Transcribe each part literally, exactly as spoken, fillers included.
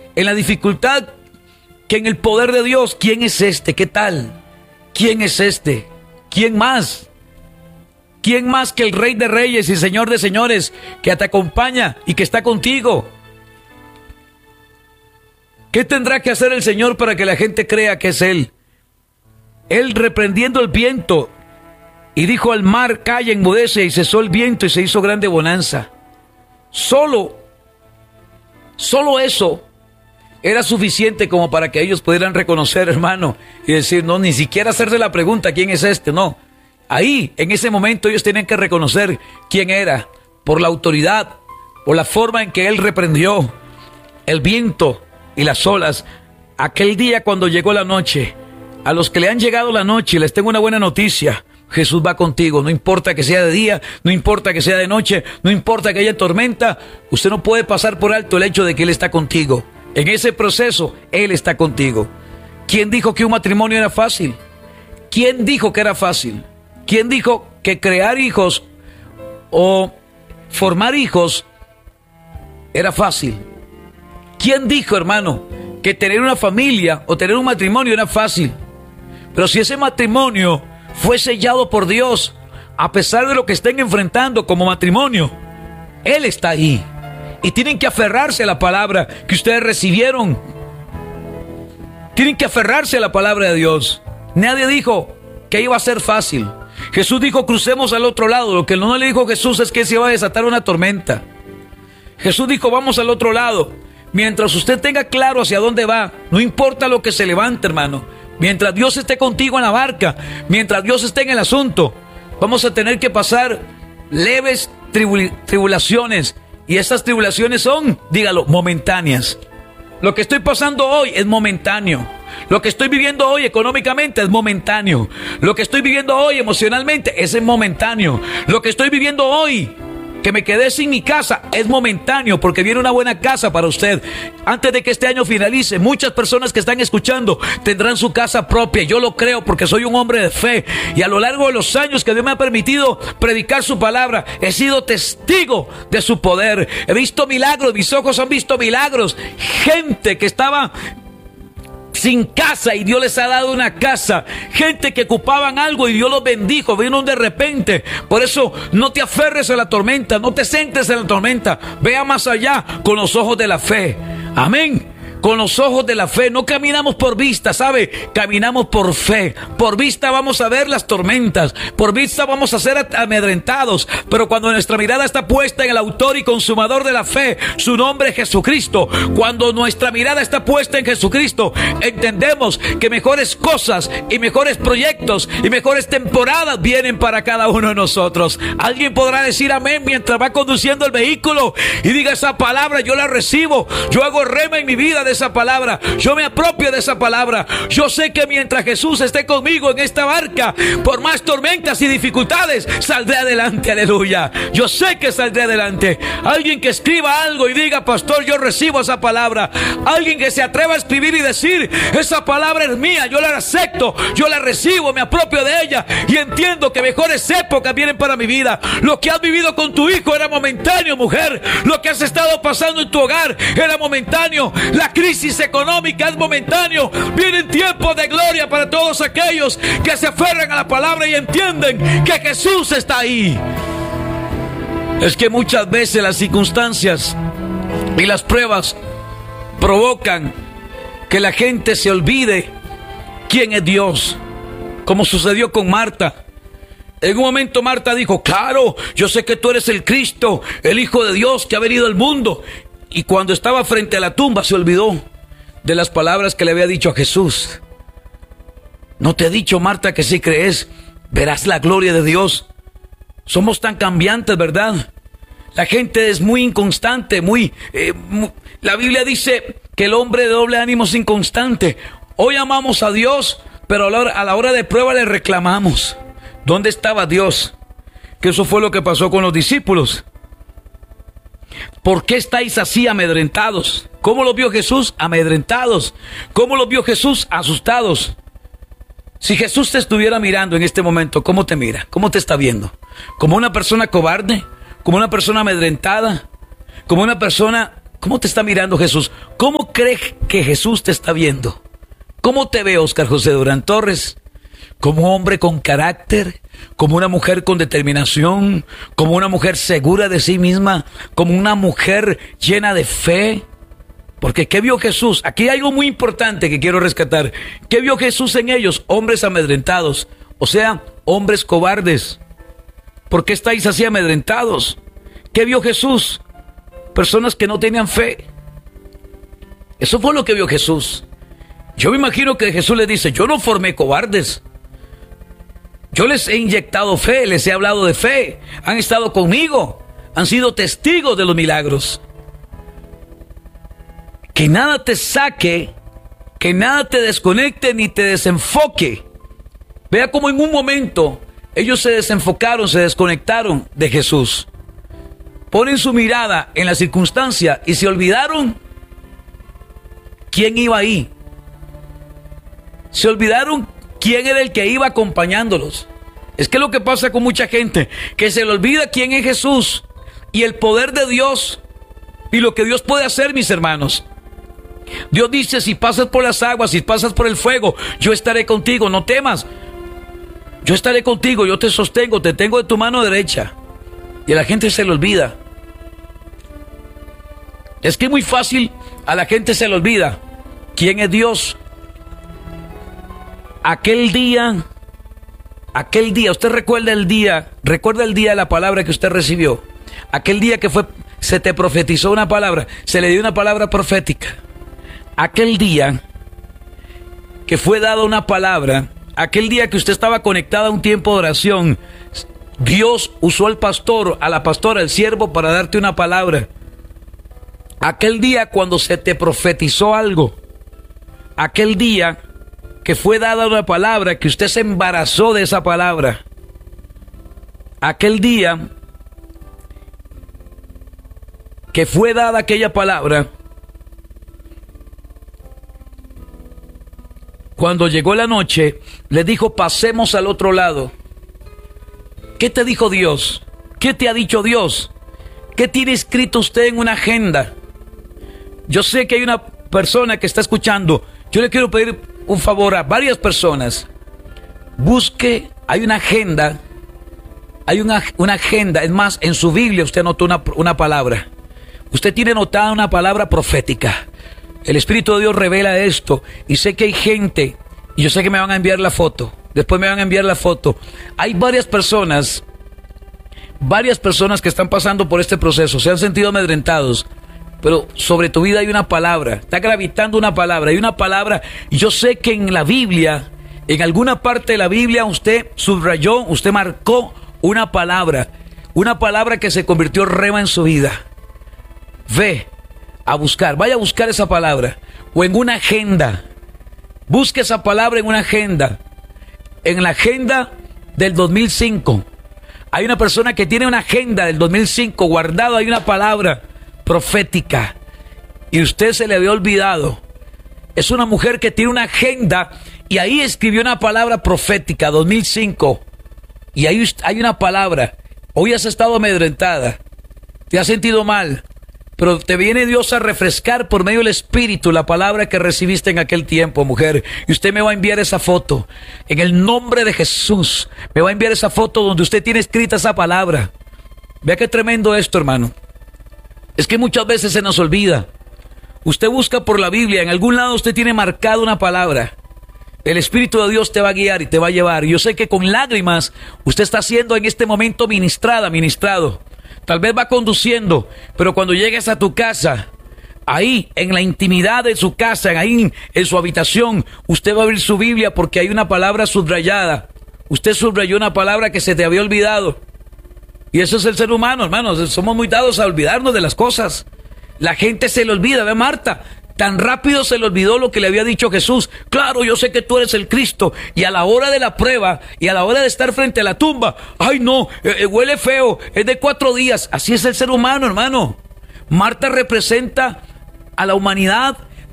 en la dificultad que en el poder de Dios. ¿Quién es este? ¿Qué tal? ¿Quién es este? ¿Quién más? ¿Quién más que el Rey de Reyes y Señor de Señores, que te acompaña y que está contigo? ¿Qué tendrá que hacer el Señor para que la gente crea que es Él? Él, reprendiendo el viento, y dijo al mar: calla, enmudece, y cesó el viento y se hizo grande bonanza. Solo, solo eso era suficiente como para que ellos pudieran reconocer, hermano, y decir, no, ni siquiera hacerse la pregunta, ¿quién es este? No, ahí, en ese momento, ellos tenían que reconocer quién era, por la autoridad, por la forma en que Él reprendió el viento y las olas. Aquel día cuando llegó la noche, a los que le han llegado la noche, les tengo una buena noticia: Jesús va contigo, no importa que sea de día, no importa que sea de noche, no importa que haya tormenta. Usted no puede pasar por alto el hecho de que Él está contigo. En ese proceso, Él está contigo. ¿Quién dijo que un matrimonio era fácil? ¿Quién dijo que era fácil? ¿Quién dijo que crear hijos o formar hijos era fácil? ¿Quién dijo, hermano, que tener una familia o tener un matrimonio era fácil? Pero si ese matrimonio fue sellado por Dios, a pesar de lo que estén enfrentando como matrimonio, Él está ahí. Y tienen que aferrarse a la palabra que ustedes recibieron. Tienen que aferrarse a la palabra de Dios. Nadie dijo que iba a ser fácil. Jesús dijo: crucemos al otro lado. Lo que no le dijo Jesús es que se iba a desatar una tormenta. Jesús dijo: vamos al otro lado. Mientras usted tenga claro hacia dónde va, no importa lo que se levante, hermano. Mientras Dios esté contigo en la barca, mientras Dios esté en el asunto, vamos a tener que pasar leves tribul- tribulaciones. Y esas tribulaciones son, dígalo, momentáneas. Lo que estoy pasando hoy es momentáneo. Lo que estoy viviendo hoy económicamente es momentáneo. Lo que estoy viviendo hoy emocionalmente es momentáneo. Lo que estoy viviendo hoy, que me quedé sin mi casa, es momentáneo, porque viene una buena casa para usted. Antes de que este año finalice, muchas personas que están escuchando tendrán su casa propia. Yo lo creo porque soy un hombre de fe, y a lo largo de los años que Dios me ha permitido predicar su palabra, he sido testigo de su poder. He visto milagros, mis ojos han visto milagros. Gente que estaba sin casa y Dios les ha dado una casa. Gente que ocupaban algo y Dios los bendijo. Vino de repente. Por eso no te aferres a la tormenta, no te centres en la tormenta. Vea más allá con los ojos de la fe. Amén. Con los ojos de la fe. No caminamos por vista, ¿sabe? Caminamos por fe. Por vista vamos a ver las tormentas. Por vista vamos a ser amedrentados. Pero cuando nuestra mirada está puesta en el autor y consumador de la fe, su nombre es Jesucristo. Cuando nuestra mirada está puesta en Jesucristo, entendemos que mejores cosas y mejores proyectos y mejores temporadas vienen para cada uno de nosotros. Alguien podrá decir amén mientras va conduciendo el vehículo y diga: esa palabra yo la recibo. Yo hago rema en mi vida de esa palabra, yo me apropio de esa palabra. Yo sé que mientras Jesús esté conmigo en esta barca, por más tormentas y dificultades, saldré adelante, aleluya. Yo sé que saldré adelante. Alguien que escriba algo y diga: pastor, yo recibo esa palabra. Alguien que se atreva a escribir y decir: esa palabra es mía, yo la acepto, yo la recibo, me apropio de ella y entiendo que mejores épocas vienen para mi vida. Lo que has vivido con tu hijo era momentáneo, mujer. Lo que has estado pasando en tu hogar era momentáneo. La crisis económica es momentáneo. Vienen tiempos de gloria para todos aquellos que se aferran a la palabra y entienden que Jesús está ahí. Es que muchas veces las circunstancias y las pruebas provocan que la gente se olvide quién es Dios, como sucedió con Marta. En un momento Marta dijo: claro, yo sé que tú eres el Cristo, el Hijo de Dios que ha venido al mundo. Y cuando estaba frente a la tumba se olvidó de las palabras que le había dicho a Jesús. ¿No te he dicho, Marta, que si crees verás la gloria de Dios? Somos tan cambiantes, ¿verdad? La gente es muy inconstante, muy, eh, muy... La Biblia dice que el hombre de doble ánimo es inconstante. Hoy amamos a Dios, pero a la hora, a la hora de prueba le reclamamos. ¿Dónde estaba Dios? Que eso fue lo que pasó con los discípulos. ¿Por qué estáis así amedrentados? ¿Cómo los vio Jesús? Amedrentados. ¿Cómo los vio Jesús? Asustados. Si Jesús te estuviera mirando en este momento, ¿cómo te mira? ¿Cómo te está viendo? ¿Como una persona cobarde? ¿Como una persona amedrentada? ¿Como una persona ¿Cómo te está mirando Jesús? ¿Cómo crees que Jesús te está viendo? ¿Cómo te ve Oscar José Durán Torres? ¿Como hombre con carácter? ¿Como una mujer con determinación? ¿Como una mujer segura de sí misma? ¿Como una mujer llena de fe? Porque ¿qué vio Jesús? Aquí hay algo muy importante que quiero rescatar. ¿Qué vio Jesús en ellos? Hombres amedrentados, o sea, hombres cobardes. ¿Por qué estáis así amedrentados? ¿Qué vio Jesús? Personas que no tenían fe. Eso fue lo que vio Jesús. Yo me imagino que Jesús les dice, yo no formé cobardes. Yo les he inyectado fe, les he hablado de fe. Han estado conmigo, han sido testigos de los milagros. Que nada te saque, que nada te desconecte ni te desenfoque. Vea cómo en un momento ellos se desenfocaron, se desconectaron de Jesús. Ponen su mirada en la circunstancia y se olvidaron quién iba ahí. Se olvidaron quién era el que iba acompañándolos. Es que lo que pasa con mucha gente, que se le olvida quién es Jesús y el poder de Dios y lo que Dios puede hacer, mis hermanos. Dios dice, si pasas por las aguas, si pasas por el fuego, yo estaré contigo, no temas. Yo estaré contigo, yo te sostengo, te tengo de tu mano derecha. Y a la gente se le olvida. Es que es muy fácil, a la gente se le olvida quién es Dios. Aquel día, aquel día, usted recuerda el día, recuerda el día de la palabra que usted recibió. Aquel día que fue, se te profetizó una palabra, se le dio una palabra profética. Aquel día que fue dada una palabra, aquel día que usted estaba conectada a un tiempo de oración, Dios usó al pastor, a la pastora, al siervo para darte una palabra. Aquel día cuando se te profetizó algo, aquel día que fue dada una palabra, que usted se embarazó de esa palabra, aquel día que fue dada aquella palabra, cuando llegó la noche, le dijo, pasemos al otro lado. ¿Qué te dijo Dios? ¿Qué te ha dicho Dios? ¿Qué tiene escrito usted en una agenda? Yo sé que hay una persona que está escuchando. Yo le quiero pedir un favor a varias personas. Busque, hay una agenda, hay una, una agenda. Es más, en su Biblia usted anotó una, una palabra. Usted tiene anotada una palabra profética. El Espíritu de Dios revela esto. Y sé que hay gente, y yo sé que me van a enviar la foto. Después me van a enviar la foto. Hay varias personas, varias personas que están pasando por este proceso. Se han sentido amedrentados. Pero sobre tu vida hay una palabra. Está gravitando una palabra. Hay una palabra. Y yo sé que en la Biblia, en alguna parte de la Biblia, usted subrayó, usted marcó una palabra. Una palabra que se convirtió rema en su vida. Ve a buscar, vaya a buscar esa palabra, o en una agenda, busque esa palabra en una agenda, en la agenda del dos mil cinco, hay una persona que tiene una agenda del dos mil cinco guardada, hay una palabra profética, y usted se le había olvidado, es una mujer que tiene una agenda, y ahí escribió una palabra profética, dos mil cinco, y ahí hay una palabra, hoy has estado amedrentada, te has sentido mal, pero te viene Dios a refrescar por medio del Espíritu la palabra que recibiste en aquel tiempo, mujer. Y usted me va a enviar esa foto. En el nombre de Jesús, me va a enviar esa foto donde usted tiene escrita esa palabra. Vea qué tremendo esto, hermano. Es que muchas veces se nos olvida. Usted busca por la Biblia, en algún lado usted tiene marcada una palabra. El Espíritu de Dios te va a guiar y te va a llevar. Yo sé que con lágrimas usted está siendo en este momento ministrada, ministrado. Tal vez va conduciendo, pero cuando llegues a tu casa, ahí, en la intimidad de su casa, ahí, en su habitación, usted va a abrir su Biblia porque hay una palabra subrayada. Usted subrayó una palabra que se te había olvidado. Y eso es el ser humano, hermanos. Somos muy dados a olvidarnos de las cosas. La gente se le olvida, ve Marta. Tan rápido se le olvidó lo que le había dicho Jesús. Claro, yo sé que tú eres el Cristo. Y a la hora de la prueba, y a la hora de estar frente a la tumba, ay no, eh, eh, huele feo, es de cuatro días. Así es el ser humano, hermano. Marta representa a la humanidad.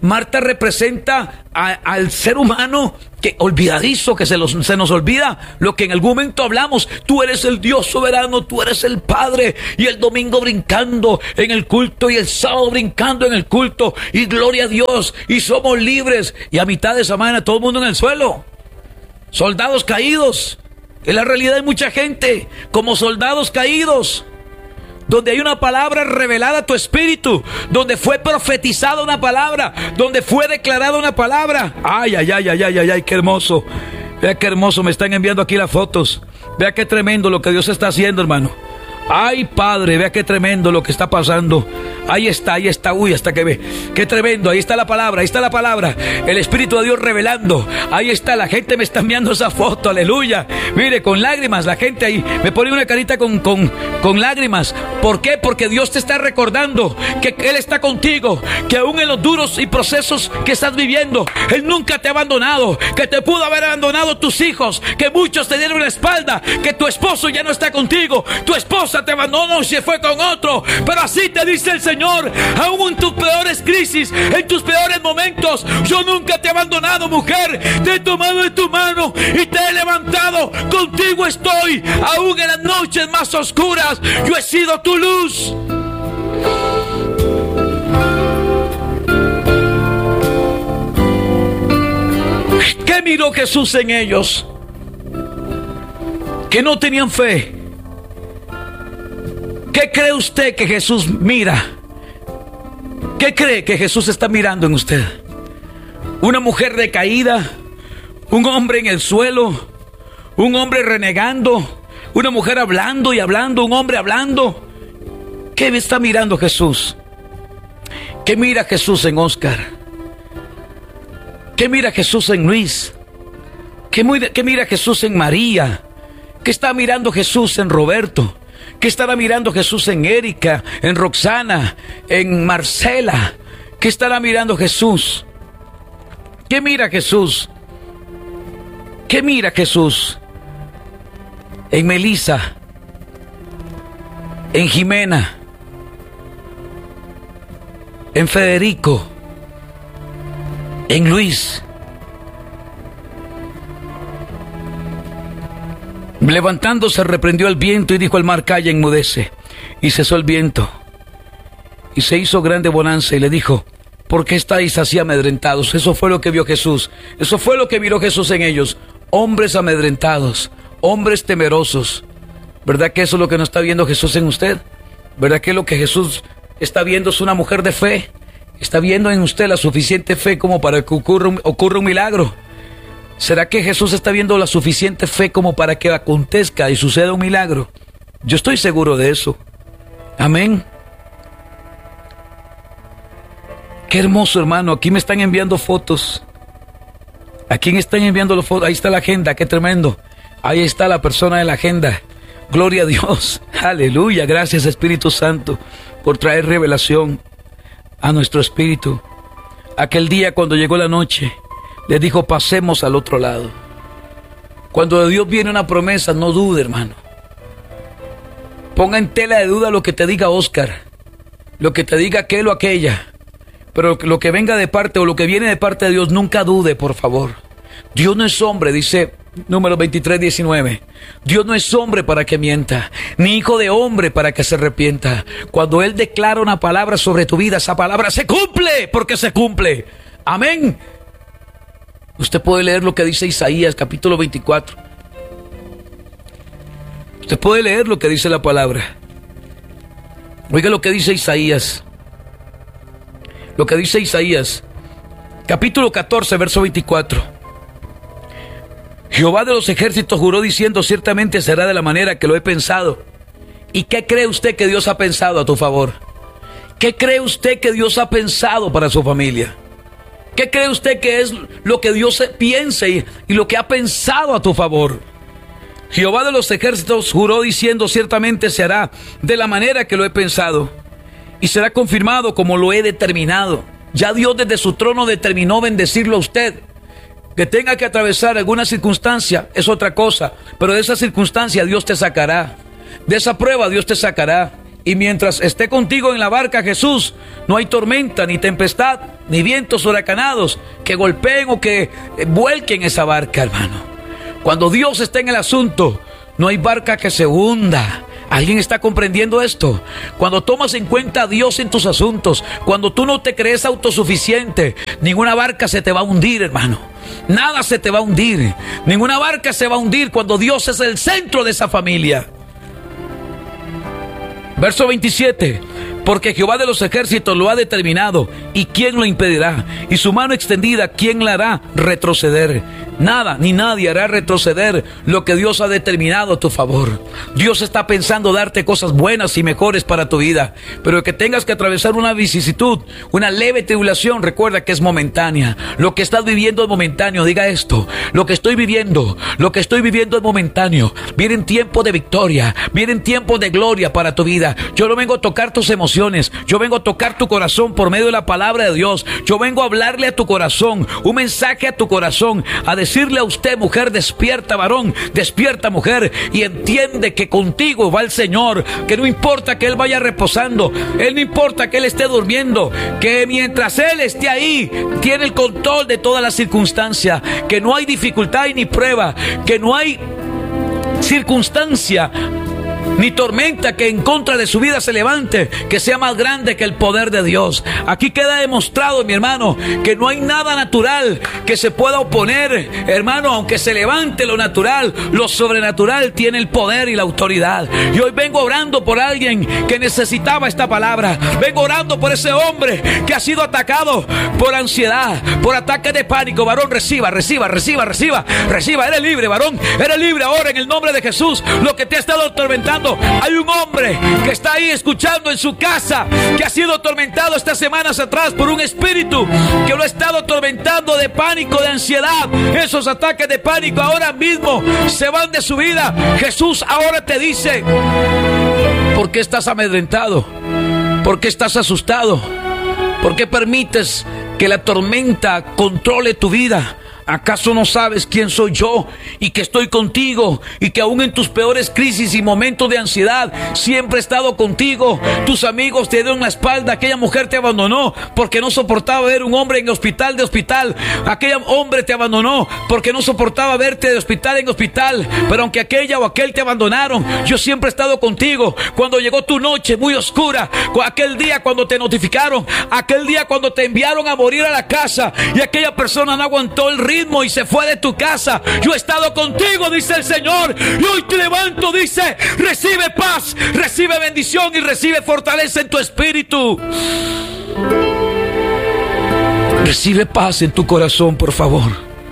Marta representa a, al ser humano que olvidadizo, que se, los, se nos olvida lo que en algún momento hablamos. Tú eres el Dios soberano, tú eres el Padre. Y el domingo brincando en el culto y el sábado brincando en el culto. Y gloria a Dios. Y somos libres. Y a mitad de semana todo el mundo en el suelo. Soldados caídos. En la realidad hay mucha gente como soldados caídos. Donde hay una palabra revelada a tu espíritu, donde fue profetizada una palabra, donde fue declarada una palabra. Ay, ay, ay, ay, ay, ay, ay, qué hermoso. Vea qué hermoso, me están enviando aquí las fotos. Vea qué tremendo lo que Dios está haciendo, hermano. Ay, Padre, vea qué tremendo lo que está pasando. Ahí está, ahí está, uy, hasta que ve. Qué tremendo, ahí está la palabra, ahí está la palabra. El Espíritu de Dios revelando. Ahí está, la gente me está enviando esa foto, aleluya. Mire, con lágrimas, la gente ahí me pone una carita con, con, con lágrimas. ¿Por qué? Porque Dios te está recordando que Él está contigo, que aún en los duros y procesos que estás viviendo, Él nunca te ha abandonado, que te pudo haber abandonado tus hijos, que muchos te dieron la espalda, que tu esposo ya no está contigo, tu esposa te abandonó y se fue con otro, pero así te dice el Señor, aún en tus peores crisis, en tus peores momentos, yo nunca te he abandonado, mujer, te he tomado de tu mano y te he levantado, contigo estoy, aún en las noches más oscuras, yo he sido tu luz. ¿Qué miró Jesús en ellos? Que no tenían fe. ¿Qué cree usted que Jesús mira? ¿Qué cree que Jesús está mirando en usted? ¿Una mujer decaída? ¿Un hombre en el suelo? ¿Un hombre renegando? ¿Una mujer hablando y hablando? ¿Un hombre hablando? ¿Qué está mirando Jesús? ¿Qué mira Jesús en Oscar? ¿Qué mira Jesús en Luis? ¿Qué, muy, ¿Qué mira Jesús en María? ¿Qué está mirando Jesús en Roberto? ¿Qué estará mirando Jesús en Erika, en Roxana, en Marcela? ¿Qué estará mirando Jesús? ¿Qué mira Jesús? ¿Qué mira Jesús? En Melissa, en Jimena, en Federico, en Luis. Levantándose reprendió el viento y dijo al mar: calla, enmudece. Y cesó el viento. Y se hizo grande bonanza y le dijo: ¿por qué estáis así amedrentados? Eso fue lo que vio Jesús. Eso fue lo que miró Jesús en ellos. Hombres amedrentados, hombres temerosos. ¿Verdad que eso es lo que no está viendo Jesús en usted? ¿Verdad que lo que Jesús está viendo es una mujer de fe? ¿Está viendo en usted la suficiente fe como para que ocurra un, ocurra un milagro? ¿Será que Jesús está viendo la suficiente fe como para que acontezca y suceda un milagro? Yo estoy seguro de eso. Amén. Qué hermoso, hermano. Aquí me están enviando fotos. Aquí me están enviando las fotos. Ahí está la agenda. Qué tremendo. Ahí está la persona de la agenda. Gloria a Dios. Aleluya. Gracias, Espíritu Santo, por traer revelación a nuestro espíritu. Aquel día cuando llegó la noche, les dijo: pasemos al otro lado. Cuando de Dios viene una promesa, no dude, hermano. Ponga en tela de duda lo que te diga Oscar, lo que te diga aquel o aquella. Pero lo que venga de parte o lo que viene de parte de Dios, nunca dude, por favor. Dios no es hombre, dice número veintitrés, diecinueve. Dios no es hombre para que mienta, ni hijo de hombre para que se arrepienta. Cuando Él declara una palabra sobre tu vida, esa palabra se cumple, porque se cumple. Amén. Usted puede leer lo que dice Isaías, capítulo veinticuatro. Usted puede leer lo que dice la palabra. Oiga lo que dice Isaías. Lo que dice Isaías, capítulo catorce, verso veinticuatro. Jehová de los ejércitos juró diciendo: ciertamente será de la manera que lo he pensado. ¿Y qué cree usted que Dios ha pensado a tu favor? ¿Qué cree usted que Dios ha pensado para su familia? ¿Qué cree usted que es lo que Dios piensa y, y lo que ha pensado a tu favor? Jehová de los ejércitos juró diciendo: ciertamente se hará de la manera que lo he pensado, y será confirmado como lo he determinado. Ya Dios desde su trono determinó bendecirlo a usted. Que tenga que atravesar alguna circunstancia es otra cosa, pero de esa circunstancia Dios te sacará. De esa prueba Dios te sacará. Y mientras esté contigo en la barca, Jesús, no hay tormenta, ni tempestad, ni vientos huracanados que golpeen o que vuelquen esa barca, hermano. Cuando Dios está en el asunto, no hay barca que se hunda. ¿Alguien está comprendiendo esto? Cuando tomas en cuenta a Dios en tus asuntos, cuando tú no te crees autosuficiente, ninguna barca se te va a hundir, hermano. Nada se te va a hundir. Ninguna barca se va a hundir cuando Dios es el centro de esa familia. Verso veintisiete. Porque Jehová de los ejércitos lo ha determinado, ¿y quién lo impedirá? Y su mano extendida, ¿quién la hará retroceder? Nada ni nadie hará retroceder lo que Dios ha determinado a tu favor. Dios está pensando darte cosas buenas y mejores para tu vida, pero que tengas que atravesar una vicisitud, una leve tribulación, recuerda que es momentánea. Lo que estás viviendo es momentáneo. Diga esto: lo que estoy viviendo, lo que estoy viviendo es momentáneo. Vienen tiempos de victoria, vienen tiempos de gloria para tu vida. Yo no vengo a tocar tus emociones. Yo vengo a tocar tu corazón por medio de la palabra de Dios. Yo vengo a hablarle a tu corazón, un mensaje a tu corazón, a decirle a usted, mujer, despierta, varón, despierta, mujer, y entiende que contigo va el Señor, que no importa que Él vaya reposando, Él no importa que Él esté durmiendo, que mientras Él esté ahí, tiene el control de todas las circunstancias, que no hay dificultad ni prueba, que no hay circunstancia ni tormenta que en contra de su vida se levante, que sea más grande que el poder de Dios. Aquí queda demostrado, mi hermano, que no hay nada natural que se pueda oponer, hermano, aunque se levante lo natural, lo sobrenatural tiene el poder y la autoridad. Y hoy vengo orando por alguien que necesitaba esta palabra. Vengo orando por ese hombre que ha sido atacado por ansiedad, por ataques de pánico. Varón, reciba, reciba, reciba, reciba, reciba. Eres libre, varón, eres libre ahora en el nombre de Jesús. Lo que te ha estado atormentando, hay un hombre que está ahí escuchando en su casa, que ha sido atormentado estas semanas atrás por un espíritu que lo ha estado atormentando de pánico, de ansiedad. Esos ataques de pánico ahora mismo se van de su vida. Jesús ahora te dice: ¿por qué estás amedrentado? ¿Por qué estás asustado? ¿Por qué permites que la tormenta controle tu vida? ¿Acaso no sabes quién soy yo y que estoy contigo y que aún en tus peores crisis y momentos de ansiedad siempre he estado contigo? Tus amigos te dieron la espalda, aquella mujer te abandonó porque no soportaba ver un hombre en hospital de hospital, aquel hombre te abandonó porque no soportaba verte de hospital en hospital, pero aunque aquella o aquel te abandonaron, yo siempre he estado contigo. Cuando llegó tu noche muy oscura, aquel día cuando te notificaron, aquel día cuando te enviaron a morir a la casa y aquella persona no aguantó el ritmo y se fue de tu casa, yo he estado contigo, dice el Señor, y hoy te levanto, dice: recibe paz, recibe bendición y recibe fortaleza en tu espíritu. Recibe paz en tu corazón, por favor.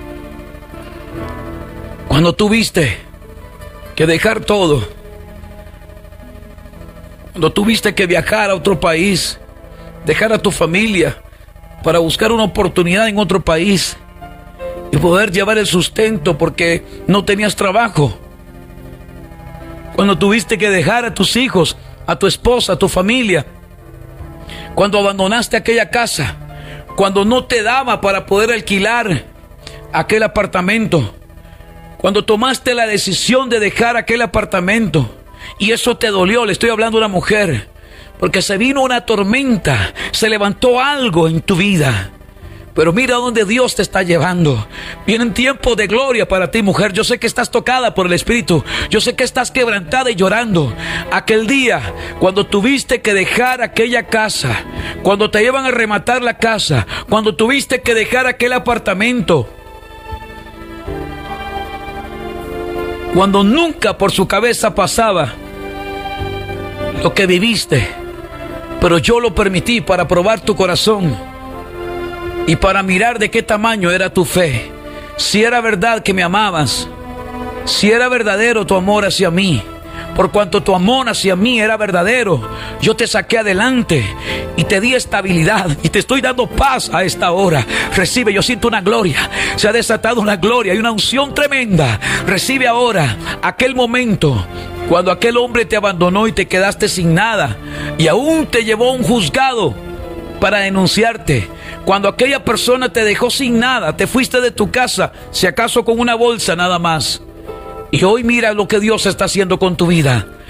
Cuando tuviste que dejar todo, cuando tuviste que viajar a otro país, dejar a tu familia para buscar una oportunidad en otro país y poder llevar el sustento porque no tenías trabajo. Cuando tuviste que dejar a tus hijos, a tu esposa, a tu familia. Cuando abandonaste aquella casa. Cuando no te daba para poder alquilar aquel apartamento. Cuando tomaste la decisión de dejar aquel apartamento y eso te dolió. Le estoy hablando a una mujer, porque se vino una tormenta, se levantó algo en tu vida. Pero mira dónde Dios te está llevando. Vienen tiempos de gloria para ti, mujer. Yo sé que estás tocada por el Espíritu. Yo sé que estás quebrantada y llorando. Aquel día, cuando tuviste que dejar aquella casa, cuando te llevan a rematar la casa, cuando tuviste que dejar aquel apartamento, cuando nunca por su cabeza pasaba lo que viviste, pero yo lo permití para probar tu corazón y para mirar de qué tamaño era tu fe. Si era verdad que me amabas, si era verdadero tu amor hacia mí, por cuanto tu amor hacia mí era verdadero, yo te saqué adelante y te di estabilidad y te estoy dando paz a esta hora. Recibe, yo siento una gloria, se ha desatado una gloria y una unción tremenda. Recibe ahora aquel momento cuando aquel hombre te abandonó y te quedaste sin nada y aún te llevó a un juzgado para denunciarte. Cuando aquella persona te dejó sin nada, te fuiste de tu casa, si acaso con una bolsa nada más. Y hoy mira lo que Dios está haciendo con tu vida.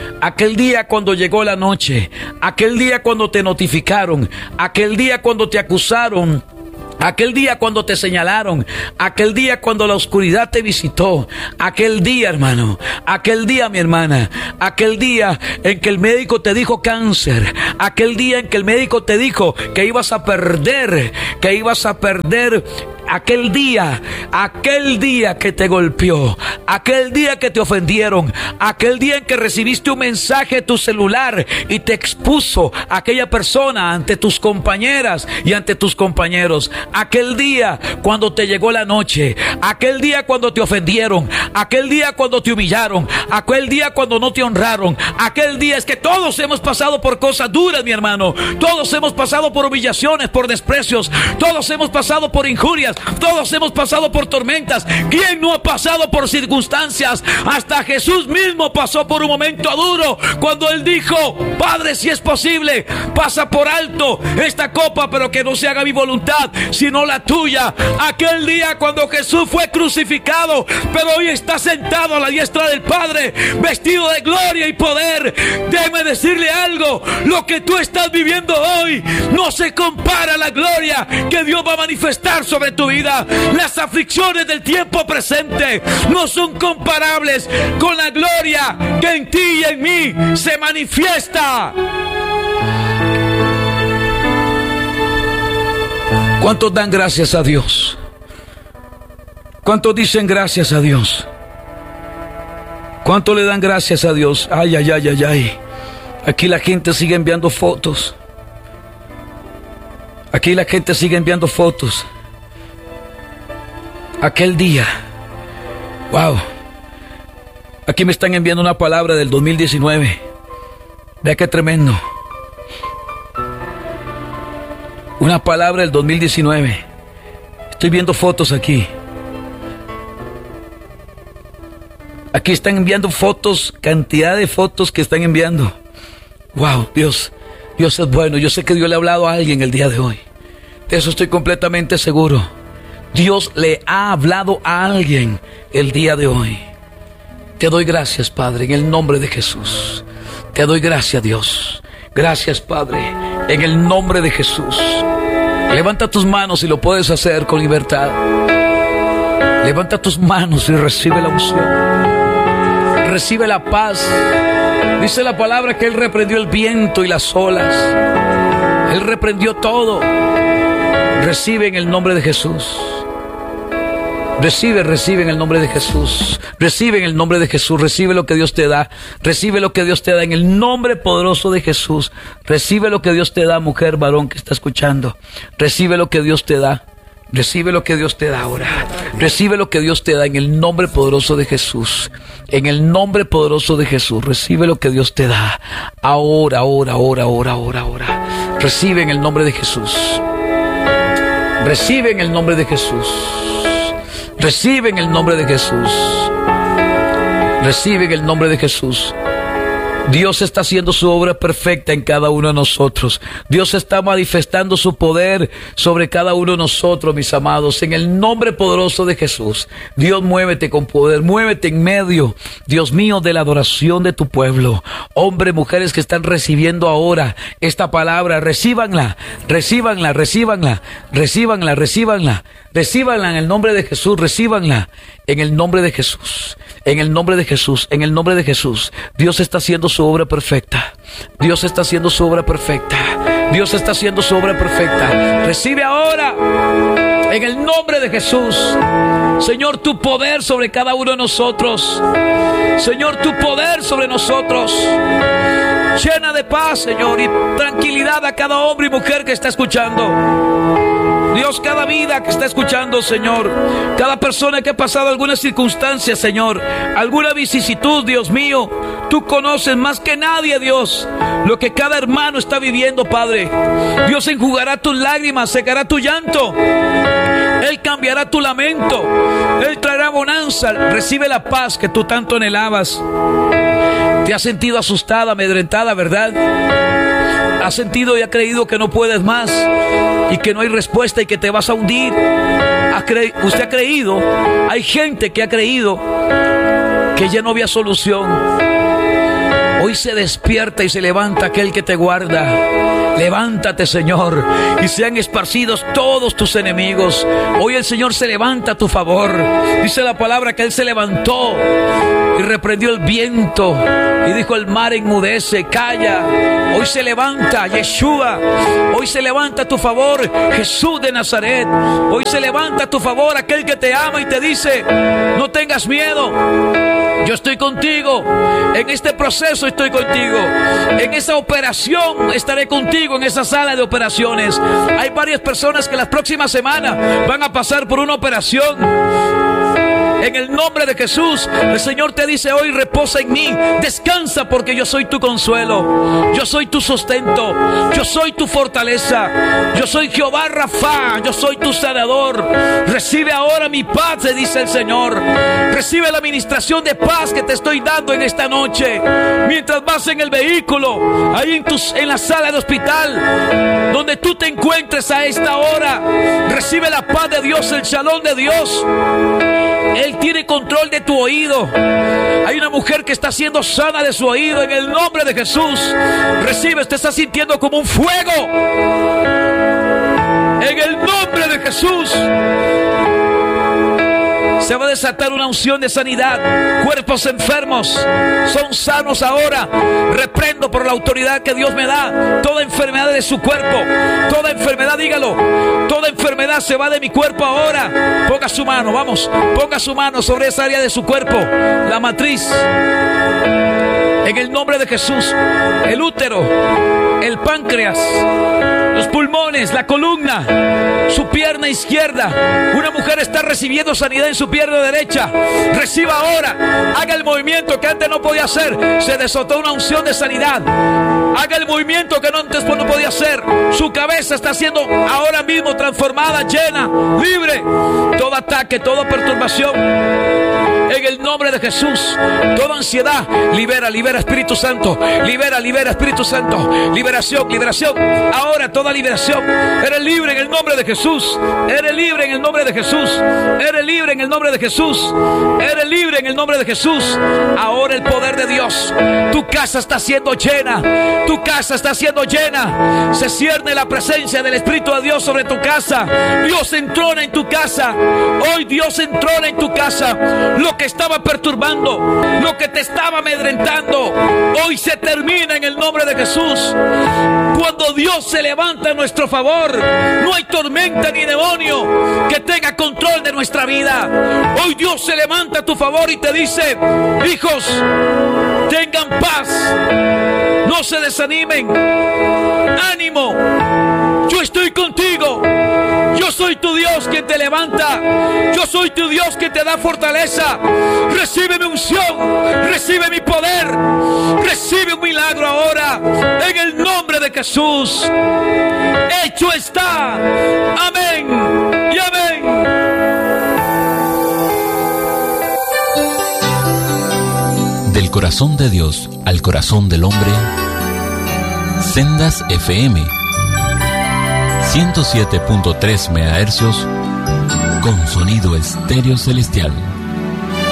aquel día cuando llegó la noche, aquel día cuando te notificaron, aquel día cuando te acusaron, aquel día cuando te señalaron, aquel día cuando la oscuridad te visitó, aquel día, hermano, aquel día, mi hermana, aquel día en que el médico te dijo cáncer, aquel día en que el médico te dijo que ibas a perder, que ibas a perder. Aquel día, aquel día que te golpeó, aquel día que te ofendieron, aquel día en que recibiste un mensaje de tu celular y te expuso aquella persona ante tus compañeras y ante tus compañeros, aquel día cuando te llegó la noche, aquel día cuando te ofendieron, aquel día cuando te humillaron, aquel día cuando no te honraron, aquel día. Es que todos hemos pasado por cosas duras, mi hermano, todos hemos pasado por humillaciones, por desprecios, todos hemos pasado por injurias, todos hemos pasado por tormentas. ¿Quién no ha pasado por circunstancias? Hasta Jesús mismo pasó por un momento duro cuando Él dijo: Padre, si es posible, pasa por alto esta copa, pero que no se haga mi voluntad sino la tuya. Aquel día cuando Jesús fue crucificado, pero hoy está sentado a la diestra del Padre, vestido de gloria y poder. Déjeme decirle algo: lo que tú estás viviendo hoy no se compara a la gloria que Dios va a manifestar sobre tu vida. Las aflicciones del tiempo presente no son comparables con la gloria que en ti y en mí se manifiesta. ¿Cuántos dan gracias a Dios? ¿Cuántos dicen gracias a Dios? ¿Cuántos le dan gracias a Dios? Ay, ay, ay, ay, ay. Aquí la gente sigue enviando fotos. Aquí la gente sigue enviando fotos. Aquel día, wow, aquí me están enviando una palabra del dos mil diecinueve. Vea qué tremendo. Una palabra del dos mil diecinueve. Estoy viendo fotos aquí. Aquí están enviando fotos, cantidad de fotos que están enviando. Wow, Dios, Dios es bueno. Yo sé que Dios le ha hablado a alguien el día de hoy. De eso estoy completamente seguro. Dios le ha hablado a alguien el día de hoy. Te doy gracias, Padre, en el nombre de Jesús. Te doy gracias, Dios. Gracias, Padre, en el nombre de Jesús. Levanta tus manos si lo puedes hacer con libertad. Levanta tus manos y recibe la unción. Recibe la paz. Dice la palabra que Él reprendió el viento y las olas. Él reprendió todo. Recibe en el nombre de Jesús. Recibe, recibe en el nombre de Jesús. Recibe en el nombre de Jesús. Recibe lo que Dios te da. Recibe lo que Dios te da en el nombre poderoso de Jesús. Recibe lo que Dios te da, mujer, varón que está escuchando. Recibe lo que Dios te da. Recibe lo que Dios te da ahora. Recibe lo que Dios te da en el nombre poderoso de Jesús. En el nombre poderoso de Jesús. Recibe lo que Dios te da. Ahora, ahora, ahora, ahora, ahora, ahora. Recibe en el nombre de Jesús. Recibe en el nombre de Jesús. Recibe en el nombre de Jesús. Recibe en el nombre de Jesús. Dios está haciendo su obra perfecta en cada uno de nosotros. Dios está manifestando su poder sobre cada uno de nosotros, mis amados, en el nombre poderoso de Jesús. Dios, muévete con poder, muévete en medio, Dios mío, de la adoración de tu pueblo. Hombres, mujeres que están recibiendo ahora esta palabra, recíbanla, recíbanla, recíbanla, recíbanla, recíbanla, recíbanla en el nombre de Jesús, recíbanla en el nombre de Jesús. En el nombre de Jesús, en el nombre de Jesús. Dios está haciendo su obra perfecta. Dios está haciendo su obra perfecta. Dios está haciendo su obra perfecta. Recibe ahora, en el nombre de Jesús, Señor, tu poder sobre cada uno de nosotros. Señor, tu poder sobre nosotros. Llena de paz, Señor, y tranquilidad a cada hombre y mujer que está escuchando. Dios, cada vida que está escuchando, Señor, cada persona que ha pasado alguna circunstancia, Señor, alguna vicisitud, Dios mío, tú conoces más que nadie, Dios, lo que cada hermano está viviendo, Padre. Dios enjugará tus lágrimas, secará tu llanto. Él cambiará tu lamento. Él traerá bonanza. Recibe la paz que tú tanto anhelabas. Te has sentido asustada, amedrentada, ¿verdad? Has sentido y has creído que no puedes más y que no hay respuesta y que te vas a hundir. ¿Ha cre- Usted ha creído, hay gente que ha creído que ya no había solución. Hoy se despierta y se levanta aquel que te guarda. Levántate, Señor, y sean esparcidos todos tus enemigos. Hoy el Señor se levanta a tu favor. Dice la palabra que Él se levantó y reprendió el viento y dijo al mar: enmudece, calla. Hoy se levanta Yeshua. Hoy se levanta a tu favor Jesús de Nazaret. Hoy se levanta a tu favor aquel que te ama y te dice: no tengas miedo, yo estoy contigo. En este proceso estoy contigo. En esa operación estaré contigo, en esa sala de operaciones. Hay varias personas que las próximas semanas van a pasar por una operación. En el nombre de Jesús, el Señor te dice hoy: reposa en mí, descansa, porque yo soy tu consuelo, yo soy tu sustento, yo soy tu fortaleza, yo soy Jehová Rafa, yo soy tu sanador. Recibe ahora mi paz, te dice el Señor. Recibe la administración de paz que te estoy dando en esta noche. Mientras vas en el vehículo, ahí en, tus, en la sala de hospital, donde tú te encuentres a esta hora, recibe la paz de Dios, el shalom de Dios. Él tiene control de tu oído. Hay una mujer que está siendo sana de su oído en el nombre de Jesús. Recibe, te estás sintiendo como un fuego. En el nombre de Jesús se va a desatar una unción de sanidad. Cuerpos enfermos son sanos ahora. Reprendo por la autoridad que Dios me da toda enfermedad de su cuerpo. Toda enfermedad, dígalo. Toda enfermedad se va de mi cuerpo ahora. Ponga su mano, vamos. Ponga su mano sobre esa área de su cuerpo. La matriz. En el nombre de Jesús. El útero. El páncreas. Los pulmones, la columna, su pierna izquierda. Una mujer está recibiendo sanidad en su pierna derecha. Reciba ahora. Haga el movimiento que antes no podía hacer. Se desató una unción de sanidad. Haga el movimiento que no antes no podía hacer. Su cabeza está siendo ahora mismo transformada, llena, libre. Todo ataque, toda perturbación, en el nombre de Jesús. Toda ansiedad, libera, libera Espíritu Santo. Libera, libera Espíritu Santo. Liberación, liberación. Ahora toda liberación. Eres libre en el nombre de Jesús. Eres libre en el nombre de Jesús. Eres libre en el nombre de Jesús. Eres libre en el nombre de Jesús. Ahora el poder de Dios. Tu casa está siendo llena. Tu casa está siendo llena. Se cierne la presencia del Espíritu de Dios sobre tu casa. Dios entrona en tu casa. Hoy Dios entrona en tu casa. Lo que estaba perturbando, lo que te estaba amedrentando, hoy se termina en el nombre de Jesús. Cuando Dios se levanta a nuestro favor, no hay tormenta ni demonio que tenga control de nuestra vida. Hoy Dios se levanta a tu favor y te dice: hijos, tengan paz, no se desanimen, ánimo, yo estoy contigo. Yo soy tu Dios quien te levanta. Yo soy tu Dios quien te da fortaleza. Recibe mi unción. Recibe mi poder. Recibe un milagro ahora. En el nombre de Jesús. Hecho está. Amén y amén. Del corazón de Dios al corazón del hombre. Sendas F M. ciento siete punto tres megahercios con sonido estéreo celestial.